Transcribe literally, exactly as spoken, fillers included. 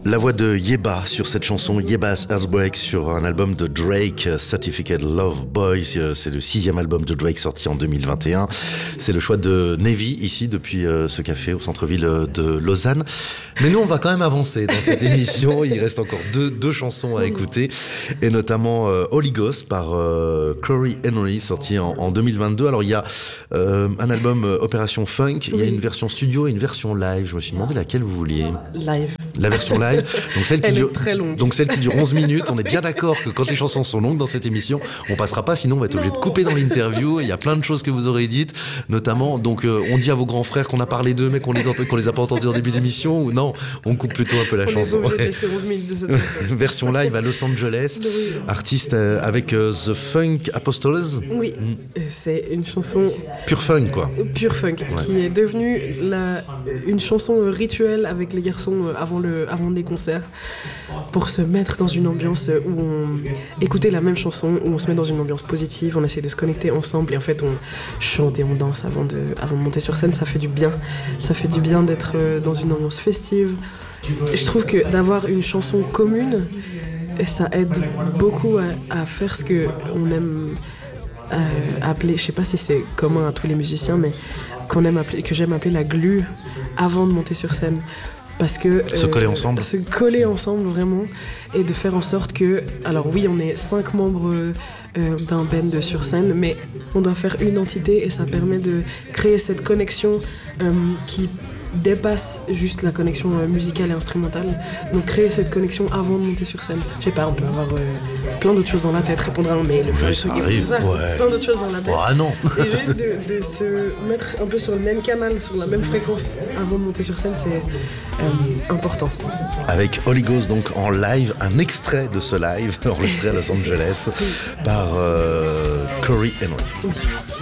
La voix de Yebba sur cette chanson, Yebba's Earthquake, sur un album de Drake, Certificate Love Boy. C'est le sixième album de Drake sorti en deux mille vingt et un. C'est le choix de Navy ici depuis ce café au centre-ville de Lausanne. Mais nous, on va quand même avancer dans cette émission. Il reste encore deux, deux chansons à écouter, et notamment euh, Holy Ghost par euh, Corey Henry, sorti en, en deux mille vingt-deux. Alors il y a euh, un album euh, Opération Funk, il y a une version studio et une version live. Je me suis demandé laquelle vous vouliez. Live. La version live. Donc celle qui Elle dure, est très longue. Donc celle qui dure onze minutes. On est bien d'accord que quand les chansons sont longues dans cette émission, on passera pas, sinon on va être obligé de couper dans l'interview. Il y a plein de choses que vous aurez dites, notamment, donc euh, on dit à vos grands frères qu'on a parlé d'eux, mais qu'on les, ent- qu'on les a pas entendus en début d'émission, ou non, on coupe plutôt un peu la on chanson. On est obligé de laisser onze minutes de cette version live à Los Angeles, oui. artiste euh, avec euh, The Funk Apostles. Oui, mm. C'est une chanson pure fun, quoi. Pure funk, ouais. Qui est devenue la, une chanson rituelle avec les garçons avant, le, avant les concerts, pour se mettre dans une ambiance où on écoutait la même chanson, où on se met dans une ambiance positive, on essaie de se connecter ensemble, et en fait on chante et on danse avant de, avant de monter sur scène. Ça fait du bien, ça fait du bien d'être dans une ambiance festive. Je trouve que d'avoir une chanson commune, ça aide beaucoup à, à faire ce qu'on aime euh, appeler, je sais pas si c'est commun à tous les musiciens, mais qu'on aime appeler, que j'aime appeler la glu avant de monter sur scène. Parce que euh, se coller ensemble, se coller ensemble vraiment, et de faire en sorte que, alors oui, on est cinq membres euh, d'un band sur scène, mais on doit faire une entité, et ça permet de créer cette connexion euh, qui dépasse juste la connexion euh, musicale et instrumentale. Donc créer cette connexion avant de monter sur scène. Je sais pas, on peut avoir euh, plein d'autres choses dans la tête, répondre à un mail, faire ouais, des ça trucs, arrive, ça, ouais. plein d'autres choses dans la tête. Ah non. Et juste de, de se mettre un peu sur le même canal, sur la même fréquence avant de monter sur scène, c'est euh, important. Avec Holy Ghost, donc en live, un extrait de ce live enregistré à Los Angeles par euh, Corey Henry.